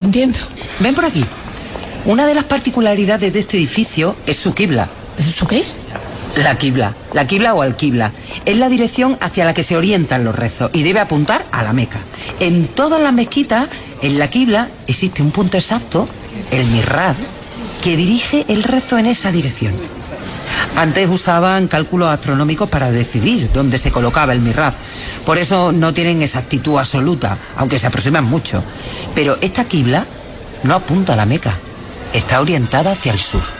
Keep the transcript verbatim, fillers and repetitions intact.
entiendo. Ven por aquí. Una de las particularidades de este edificio es su quibla. ¿Eso qué? La quibla, la quibla o alquibla, es la dirección hacia la que se orientan los rezos y debe apuntar a la Meca. En todas las mezquitas, en la quibla, existe un punto exacto, el mihrab, que dirige el rezo en esa dirección. Antes usaban cálculos astronómicos para decidir dónde se colocaba el mihrab. Por eso no tienen exactitud absoluta, aunque se aproximan mucho. Pero esta quibla no apunta a la Meca, está orientada hacia el sur.